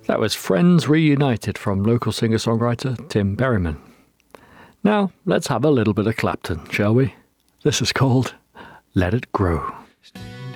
That was Friends Reunited from local singer-songwriter Tim Berryman. Now, let's have a little bit of Clapton, shall we? This is called Let It Grow.